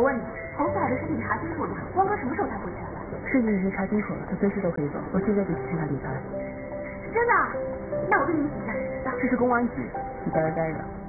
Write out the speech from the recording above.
问你，红色海的事情查清楚了吗？汪哥什么时候才回去啊？ 事情已经查清楚了，他随时都可以走，我现在就去他理财。 真的？那我对你请假。 这是公安局，你在这待着。